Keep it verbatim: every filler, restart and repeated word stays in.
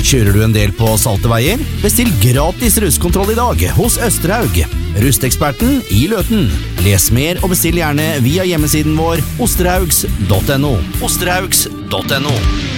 Kjører du en del på salte veier? Bestill gratis rustkontroll i dag hos Østerhaug. Rusteksperten i Løten. Les mer og bestill gjerne via hjemmesiden vår osterhaugs punktum no. osterhaugs punktum no